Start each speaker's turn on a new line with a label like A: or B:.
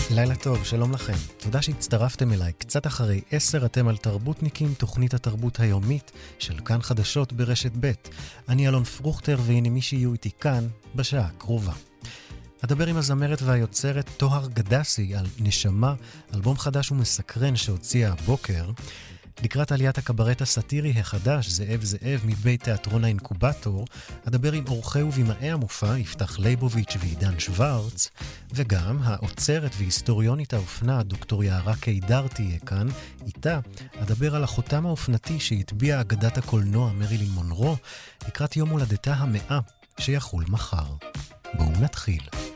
A: לילה טוב, שלום לכם. תודה שהצטרפתם אליי. קצת אחרי 10 אתם על תרבותניקים, תוכנית התרבות היומית של כאן חדשות ברשת ב'. אני אלון פרוכטר, והנה מי שיהיו איתי כאן בשעה הקרובה. אדבר עם הזמרת והיוצרת תוהר גדסי על נשמה, אלבום חדש ומסקרן שהוציאה הבוקר. לקראת עליית הקברט הסאטירי החדש, זאב זאב מבית תיאטרון האינקובטור, אדבר עם אורחי ובימאי המופע, יפתח ליבוביץ' ועידן שוורץ, וגם האוצרת והיסטוריונית האופנה, דוקטור יערה קידר תהיה כאן. איתה אדבר על החותם האופנתי שהטביע אגדת הקולנוע מרילין מונרו, לקראת יום הולדתה ה100 שיחול מחר. בואו נתחיל.